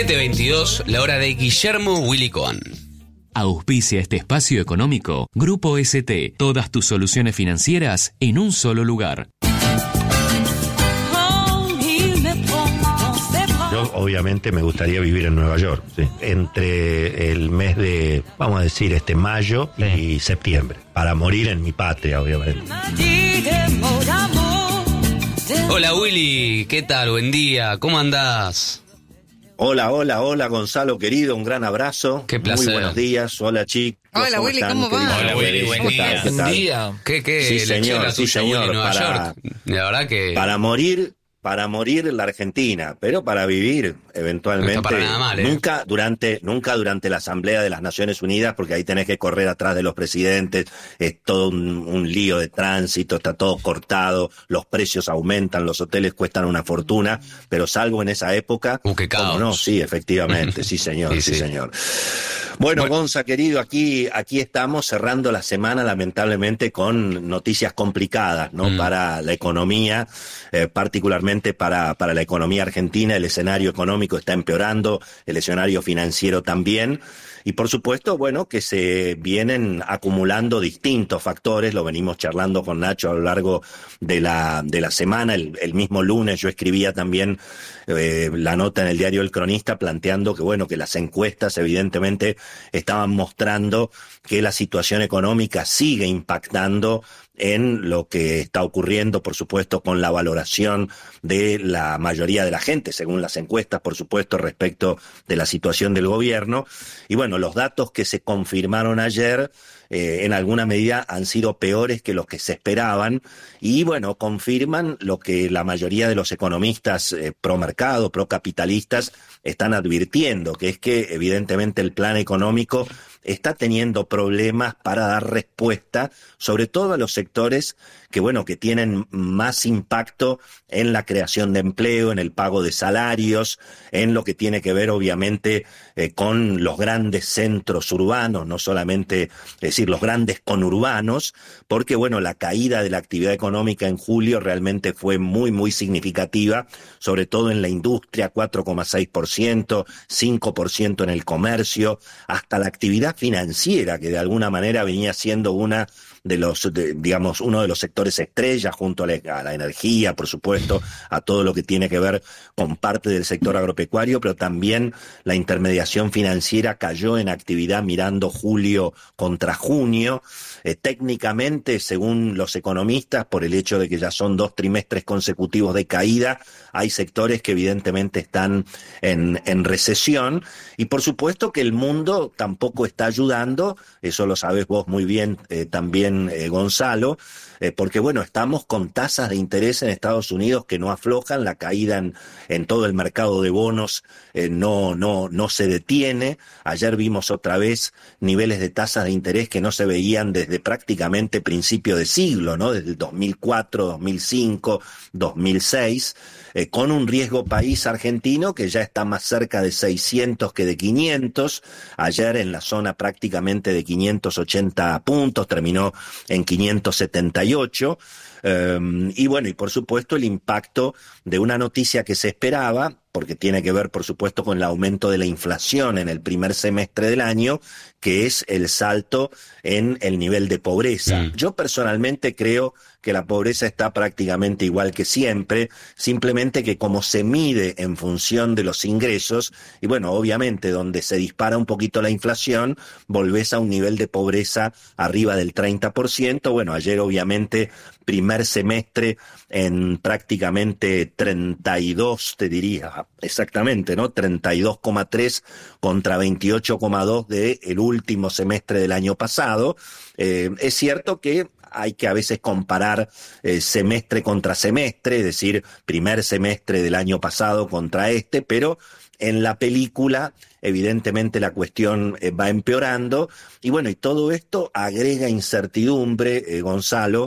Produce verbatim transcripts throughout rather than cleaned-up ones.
siete veintidós, la hora de Guillermo Willy Cohen. Auspicia este espacio económico Grupo S T. Todas tus soluciones financieras en un solo lugar. Yo obviamente me gustaría vivir en Nueva York, sí, entre el mes de, vamos a decir, este mayo y septiembre, para morir en mi patria, obviamente. Hola Willy, ¿qué tal? Buen día, ¿cómo andás? Hola, hola, hola Gonzalo querido, un gran abrazo. Qué placer. Muy buenos días, hola chicos. Hola ¿cómo Willy, están? ¿cómo va? Hola Willy, buen día. ¿Qué tal? Buen día. ¿Qué, qué? Sí, lección señor, la sí, tuya, señor, Willy, en Nueva para- York. La verdad que... Para morir, para morir en la Argentina, pero para vivir eventualmente. No está para nada mal, ¿eh? Nunca durante, nunca durante la Asamblea de las Naciones Unidas, porque ahí tenés que correr atrás de los presidentes, es todo un, un lío de tránsito, está todo cortado, los precios aumentan, los hoteles cuestan una fortuna, pero salvo en esa época. Uh, qué caos. ¿Cómo no? Sí, efectivamente, sí señor, Sí, sí, sí. señor. Bueno, Bueno. Gonza, querido, aquí, aquí estamos cerrando la semana, lamentablemente, con noticias complicadas, ¿no? Mm. Para la economía, eh, particularmente para, para la economía argentina. El escenario económico está empeorando, el escenario financiero también. Y por supuesto, bueno, que se vienen acumulando distintos factores, lo venimos charlando con Nacho a lo largo de la, de la semana. El, el mismo lunes yo escribía también eh, la nota en el diario El Cronista planteando que, bueno, que las encuestas evidentemente estaban mostrando que la situación económica sigue impactando en lo que está ocurriendo, por supuesto, con la valoración de la mayoría de la gente, según las encuestas, por supuesto, respecto de la situación del gobierno. Y bueno, los datos que se confirmaron ayer, eh, en alguna medida han sido peores que los que se esperaban y bueno, confirman lo que la mayoría de los economistas eh, pro mercado, pro capitalistas, están advirtiendo, que es que evidentemente el plan económico está teniendo problemas para dar respuesta, sobre todo a los sectores que, bueno, que tienen más impacto en la creación de empleo, en el pago de salarios, en lo que tiene que ver, obviamente, eh, con los grandes centros urbanos, no solamente, es decir, los grandes conurbanos, porque, bueno, la caída de la actividad económica en julio realmente fue muy, muy significativa, sobre todo en la industria, cuatro coma seis por ciento, cinco por ciento en el comercio, hasta la actividad financiera, que de alguna manera venía siendo una de los, de, digamos, uno de los sectores estrella junto a la, a la energía, por supuesto, a todo lo que tiene que ver con parte del sector agropecuario, pero también la intermediación financiera cayó en actividad mirando julio contra junio. Eh, técnicamente, según los economistas, por el hecho de que ya son dos trimestres consecutivos de caída, hay sectores que evidentemente están en, en recesión y por supuesto que el mundo tampoco está ayudando, eso lo sabes vos muy bien eh, también, eh, Gonzalo, eh, porque bueno, estamos con tasas de interés en Estados Unidos que no aflojan, la caída en, en todo el mercado de bonos eh, no, no, no se detiene. Ayer vimos otra vez niveles de tasas de interés que no se veían desde prácticamente principio de siglo, ¿no? Desde el dos mil cuatro, dos mil cinco, dos mil seis, eh, con un riesgo país argentino que ya está más cerca de seiscientos que de quinientos. Ayer en la zona prácticamente de quinientos ochenta puntos, terminó en quinientos setenta y ocho. Um, y bueno, y por supuesto el impacto de una noticia que se esperaba, porque tiene que ver por supuesto con el aumento de la inflación en el primer semestre del año, que es el salto en el nivel de pobreza. Mm. Yo personalmente creo que la pobreza está prácticamente igual que siempre, simplemente que como se mide en función de los ingresos, y bueno, obviamente donde se dispara un poquito la inflación, volvés a un nivel de pobreza arriba del treinta por ciento. Bueno, ayer obviamente primer semestre en prácticamente treinta y dos, te diría, exactamente, ¿no? treinta y dos coma tres contra veintiocho coma dos de el último semestre del año pasado. Eh, es cierto que hay que a veces comparar eh, semestre contra semestre, es decir, primer semestre del año pasado contra este, pero en la película evidentemente la cuestión eh, va empeorando y bueno, y todo esto agrega incertidumbre, eh, Gonzalo,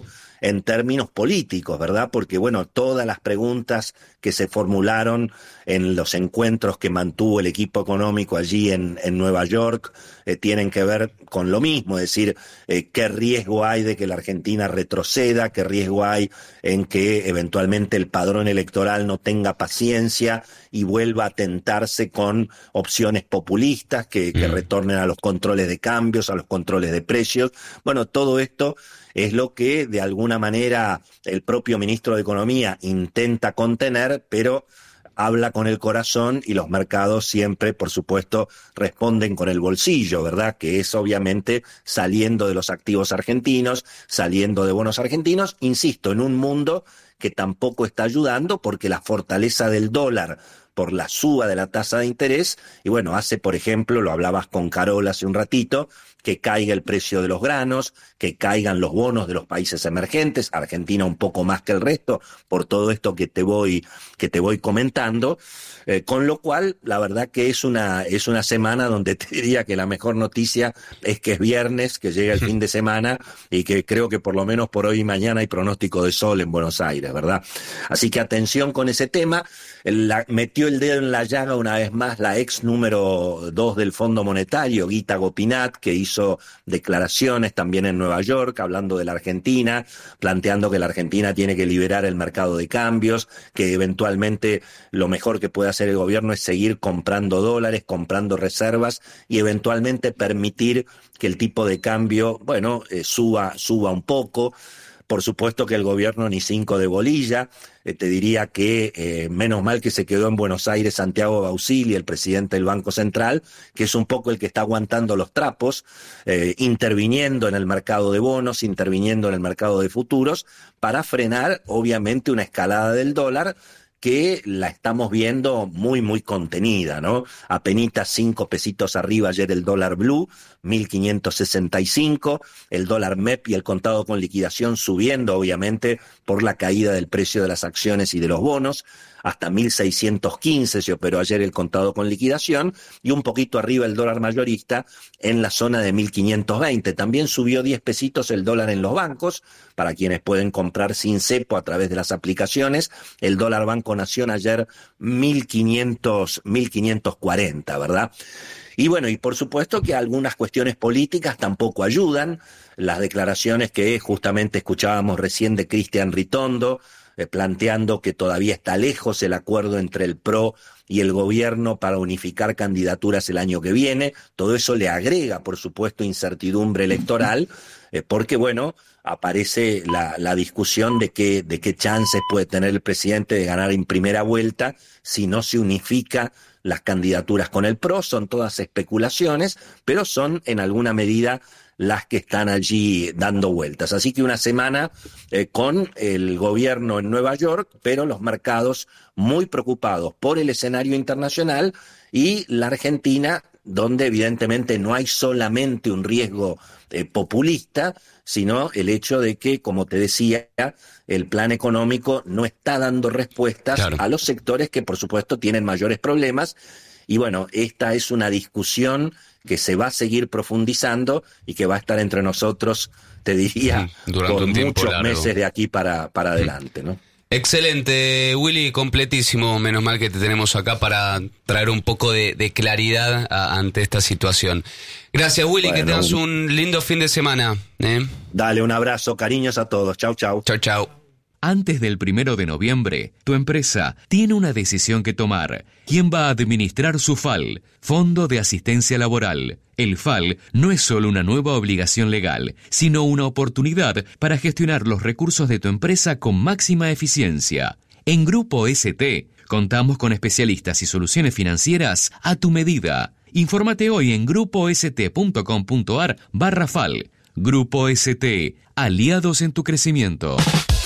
en términos políticos, ¿verdad? Porque, bueno, todas las preguntas que se formularon en los encuentros que mantuvo el equipo económico allí en, en Nueva York eh, tienen que ver con lo mismo, es decir, eh, qué riesgo hay de que la Argentina retroceda, qué riesgo hay en que eventualmente el padrón electoral no tenga paciencia y vuelva a tentarse con opciones populistas que, que retornen a los controles de cambios, a los controles de precios. Bueno, todo esto es lo que de alguna manera el propio ministro de Economía intenta contener, pero habla con el corazón y los mercados siempre, por supuesto, responden con el bolsillo, ¿verdad? Que es obviamente saliendo de los activos argentinos, saliendo de bonos argentinos, insisto, en un mundo que tampoco está ayudando porque la fortaleza del dólar por la suba de la tasa de interés, y bueno, hace, por ejemplo, lo hablabas con Carol hace un ratito, que caiga el precio de los granos, que caigan los bonos de los países emergentes, Argentina un poco más que el resto, por todo esto que te voy, que te voy comentando, eh, con lo cual, la verdad que es una, es una semana donde te diría que la mejor noticia es que es viernes, que llega el fin de semana, y que creo que por lo menos por hoy y mañana hay pronóstico de sol en Buenos Aires, ¿verdad? Así que atención con ese tema. La, metió el dedo en la llaga una vez más la ex número dos del Fondo Monetario, Guita Gopinath, que hizo declaraciones también en Nueva York, hablando de la Argentina, planteando que la Argentina tiene que liberar el mercado de cambios, que eventualmente lo mejor que puede hacer el gobierno es seguir comprando dólares, comprando reservas y eventualmente permitir que el tipo de cambio, bueno, eh, suba, suba un poco. Por supuesto que el gobierno ni cinco de bolilla, eh, te diría que eh, menos mal que se quedó en Buenos Aires Santiago Bausili, el presidente del Banco Central, que es un poco el que está aguantando los trapos, eh, interviniendo en el mercado de bonos, interviniendo en el mercado de futuros, para frenar obviamente una escalada del dólar, que la estamos viendo muy, muy contenida, ¿no? Apenitas cinco pesitos arriba ayer el dólar blue, mil quinientos sesenta y cinco, el dólar M E P y el contado con liquidación subiendo, obviamente, por la caída del precio de las acciones y de los bonos, hasta mil seiscientos quince se operó ayer el contado con liquidación, y un poquito arriba el dólar mayorista en la zona de mil quinientos veinte. También subió diez pesitos el dólar en los bancos, para quienes pueden comprar sin cepo a través de las aplicaciones. El dólar Banco Nación ayer mil quinientos, mil quinientos cuarenta, ¿verdad? Y bueno, y por supuesto que algunas cuestiones políticas tampoco ayudan. Las declaraciones que justamente escuchábamos recién de Cristian Ritondo, eh, planteando que todavía está lejos el acuerdo entre el P R O y el gobierno para unificar candidaturas el año que viene. Todo eso le agrega, por supuesto, incertidumbre electoral, eh, porque, bueno, aparece la, la discusión de qué, de qué chances puede tener el presidente de ganar en primera vuelta si no se unifica las candidaturas con el P R O. Son todas especulaciones, pero son en alguna medida las que están allí dando vueltas. Así que una semana eh, con el gobierno en Nueva York, pero los mercados muy preocupados por el escenario internacional, y la Argentina, donde evidentemente no hay solamente un riesgo eh, populista, sino el hecho de que, como te decía, el plan económico no está dando respuestas claro. a los sectores que, por supuesto, tienen mayores problemas. Y bueno, esta es una discusión que se va a seguir profundizando y que va a estar entre nosotros, te diría, durante por un tiempo muchos largo. meses de aquí para, para adelante, ¿no? Excelente, Willy, completísimo. Menos mal que te tenemos acá para traer un poco de, de claridad a, ante esta situación. Gracias, Willy, bueno, que tengas un lindo fin de semana. ¿eh? Dale, un abrazo, cariños a todos. Chau, chau. Chau, chau. Antes del primero de noviembre, tu empresa tiene una decisión que tomar. ¿Quién va a administrar su F A L? Fondo de Asistencia Laboral. El F A L no es solo una nueva obligación legal, sino una oportunidad para gestionar los recursos de tu empresa con máxima eficiencia. En Grupo S T, contamos con especialistas y soluciones financieras a tu medida. Infórmate hoy en grupost.com.ar barra F A L. Grupo S T, aliados en tu crecimiento.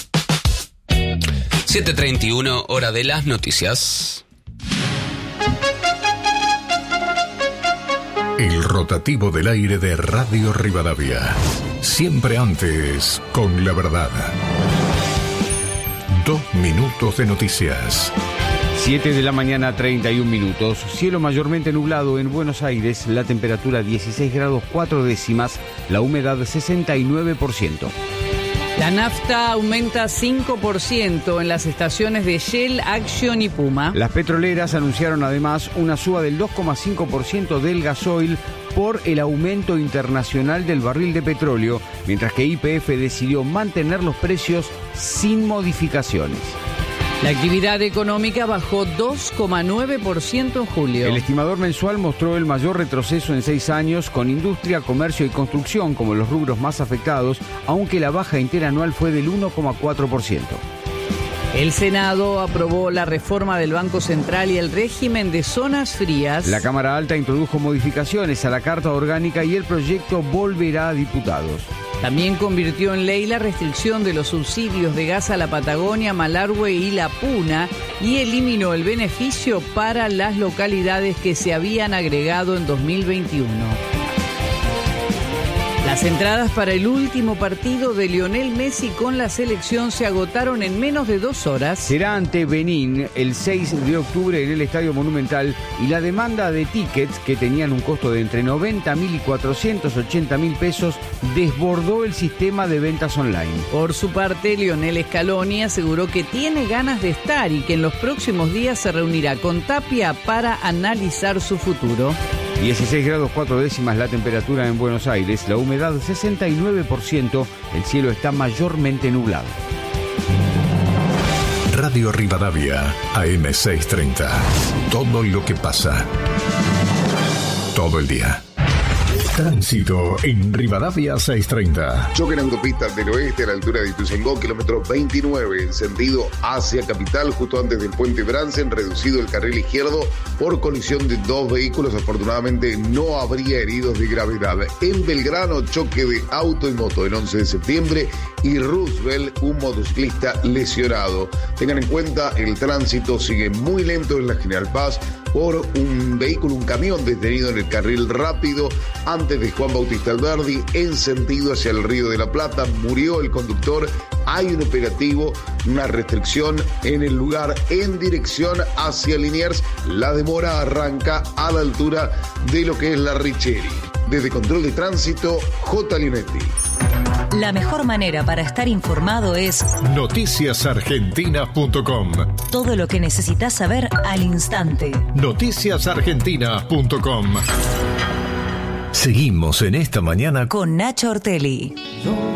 siete treinta y uno, hora de las noticias. El rotativo del aire de Radio Rivadavia. Siempre antes, con la verdad. Dos minutos de noticias. siete de la mañana, treinta y un minutos. Cielo mayormente nublado en Buenos Aires. La temperatura dieciséis grados cuatro décimas. La humedad sesenta y nueve por ciento. La nafta aumenta cinco por ciento en las estaciones de Shell, Action y Puma. Las petroleras anunciaron además una suba del dos coma cinco por ciento del gasoil por el aumento internacional del barril de petróleo, mientras que Y P F decidió mantener los precios sin modificaciones. La actividad económica bajó dos coma nueve por ciento en julio. El estimador mensual mostró el mayor retroceso en seis años, con industria, comercio y construcción como los rubros más afectados, aunque la baja interanual fue del uno coma cuatro por ciento. El Senado aprobó la reforma del Banco Central y el régimen de zonas frías. La Cámara Alta introdujo modificaciones a la Carta Orgánica y el proyecto volverá a diputados. También convirtió en ley la restricción de los subsidios de gas a la Patagonia, Malargüe y La Puna y eliminó el beneficio para las localidades que se habían agregado en dos mil veintiuno. Las entradas para el último partido de Lionel Messi con la selección se agotaron en menos de dos horas. Será ante Benín el seis de octubre en el Estadio Monumental y la demanda de tickets, que tenían un costo de entre noventa mil y cuatrocientos ochenta mil pesos, desbordó el sistema de ventas online. Por su parte, Lionel Scaloni aseguró que tiene ganas de estar y que en los próximos días se reunirá con Tapia para analizar su futuro. dieciséis grados cuatro décimas la temperatura en Buenos Aires, la humedad sesenta y nueve por ciento, el cielo está mayormente nublado. Radio Rivadavia, A M seiscientos treinta. Todo lo que pasa. Todo el día. Tránsito en Rivadavia seiscientos treinta. Choque en autopista del oeste a la altura de Ituzaingó, kilómetro veintinueve, en sentido hacia capital, justo antes del puente Bransen, reducido el carril izquierdo por colisión de dos vehículos. Afortunadamente no habría heridos de gravedad. En Belgrano, choque de auto y moto en once de septiembre y Roosevelt, un motociclista lesionado. Tengan en cuenta, el tránsito sigue muy lento en la General Paz por un vehículo, un camión detenido en el carril rápido antes de Juan Bautista Alberdi, en sentido hacia el Río de la Plata. Murió el conductor, hay un operativo, una restricción en el lugar en dirección hacia Liniers. La demora arranca a la altura de lo que es la Richeri. Desde Control de Tránsito, J. Lionetti. La mejor manera para estar informado es noticias argentinas punto com. Todo lo que necesitas saber al instante. noticias argentinas punto com. Seguimos en esta mañana con Nacho Ortelli.